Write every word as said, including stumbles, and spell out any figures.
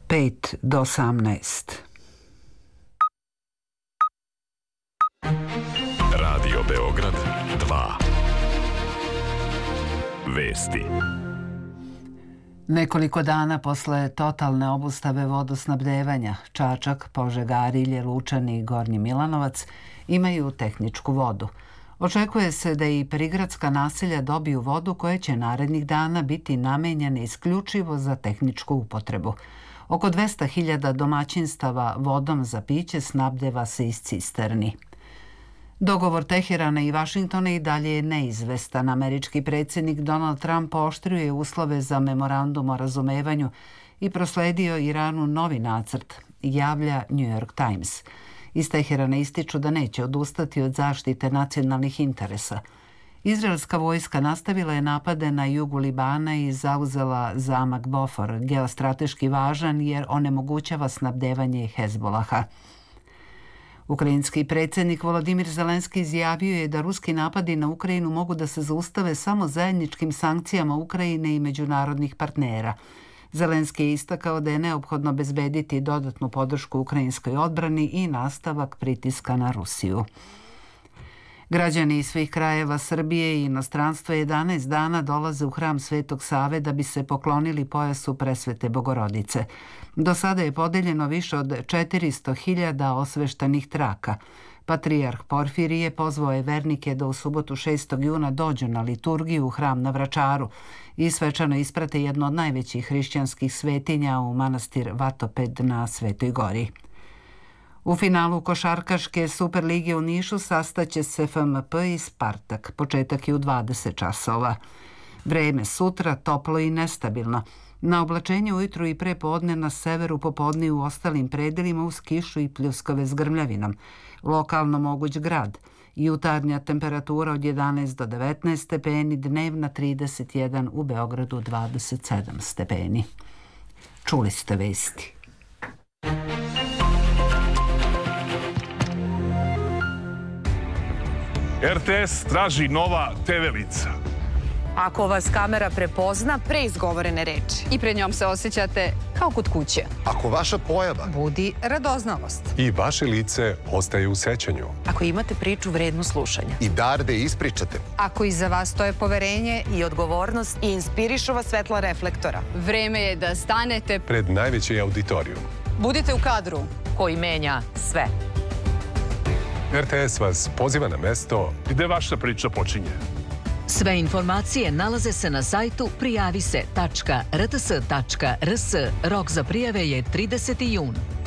pet do osamnaest. Radio Beograd dva. Vesti. Nekoliko dana posle totalne obustave vodosnabdevanja, Čačak, Požega, Arilje, Lučani i Gornji Milanovac imaju tehničku vodu. Očekuje se da i prigradska naselja dobiju vodu koja će narednih dana biti namenjena isključivo za tehničku upotrebu. Oko dvesta hiljada domaćinstava vodom za piće snabdeva se iz cisterni. Dogovor Teherana i Vašingtona i dalje je neizvestan. Američki predsjednik Donald Trump pooštrio je uslove za memorandum o razumevanju i prosledio Iranu novi nacrt, javlja New York Times. Iz Teherana ističu da neće odustati od zaštite nacionalnih interesa. Izraelska vojska nastavila je napade na jugu Libana i zauzela zamak Bofor, geostrateški važan jer onemogućava snabdevanje Hezbolaha. Ukrajinski predsjednik Volodimir Zelenski izjavio je da ruski napadi na Ukrajinu mogu da se zaustave samo zajedničkim sankcijama Ukrajine i međunarodnih partnera. Zelenski je istakao da je neophodno bezbediti dodatnu podršku ukrajinskoj odbrani i nastavak pritiska na Rusiju. Građani iz svih krajeva Srbije i inostranstva jedanaest dana dolaze u hram Svetog Save da bi se poklonili pojasu Presvete Bogorodice. Do sada je podeljeno više od četiristo hiljada osveštanih traka. Patrijarh Porfirije pozvao je vernike da u subotu šestog juna dođu na liturgiju u hram na Vračaru i svečano isprate jedno od najvećih hrišćanskih svetinja u manastir Vatoped na Svetoj Gori. U finalu košarkaške Superlige u Nišu sastaće se F M P i Spartak. Početak je u dvadeset časova. Vreme sutra toplo i nestabilno. Na oblačenju ujutru i pre podne na severu, popodne i u ostalim predelima uz kišu i pljuskove s grmljavinom. Lokalno moguć grad. Jutarnja temperatura od jedanaest do devetnaest stepeni, dnevna trideset jedan, u Beogradu dvadeset sedam stepeni. Čuli ste vesti. R T S traži nova te ve lica. Ako vas kamera prepozna pre izgovorene reči i pred njom se osjećate kao kod kuće. Ako vaša pojava budi radoznalost i vaše lice ostaje u sećanju. Ako imate priču vrednu slušanja i dar da ispričate. Ako iza vas stoje poverenje i odgovornost i inspirišu vas svetla reflektora. Vreme je da stanete pred najveći auditorijum. Budite u kadru koji menja sve. R T S vas poziva na mesto gde vaša priča počinje. Sve informacije nalaze se na sajtu prijavise tačka r t s tačka r s. Rok za prijave je trideseti jun.